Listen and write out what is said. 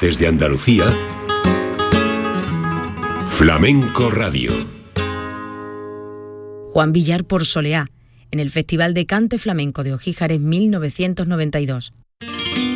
Desde Andalucía, Flamenco Radio. Juan Villar por Soleá, en el Festival de Cante Flamenco de Ojíjares 1992.